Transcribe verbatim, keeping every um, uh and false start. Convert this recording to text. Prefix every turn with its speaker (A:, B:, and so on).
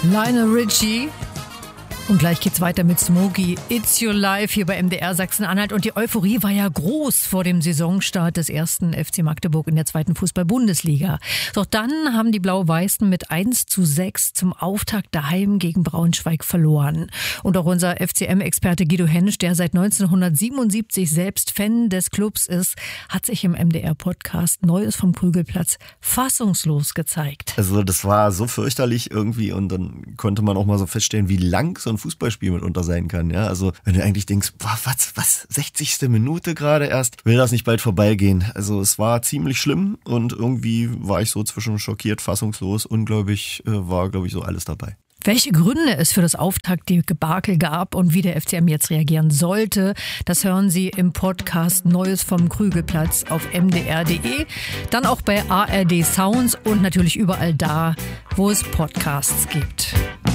A: Lionel Richie. Und gleich geht's weiter mit Smokey. It's Your Life hier bei M D R Sachsen-Anhalt. Und die Euphorie war ja groß vor dem Saisonstart des ersten F C Magdeburg in der zweiten Fußball-Bundesliga. Doch dann haben die Blau-Weißen mit eins zu sechs zum Auftakt daheim gegen Braunschweig verloren. Und auch unser F C M-Experte Guido Hensch, der seit neunzehnhundertsiebenundsiebzig selbst Fan des Clubs ist, hat sich im M D R-Podcast Neues vom Krügelplatz fassungslos gezeigt.
B: Also das war so fürchterlich irgendwie und dann konnte man auch mal so feststellen, wie lang so ein Fußballspiel mitunter sein kann. Ja, also wenn du eigentlich denkst, boah, was, was, sechzigste Minute gerade erst, will das nicht bald vorbeigehen. Also es war ziemlich schlimm und irgendwie war ich so zwischen schockiert, fassungslos, ungläubig, äh, war glaube ich so alles dabei.
A: Welche Gründe es für das Auftakt-Debakel gab und wie der F C M jetzt reagieren sollte, das hören Sie im Podcast Neues vom Krügelplatz auf m d r punkt d e, dann auch bei A R D Sounds und natürlich überall da, wo es Podcasts gibt.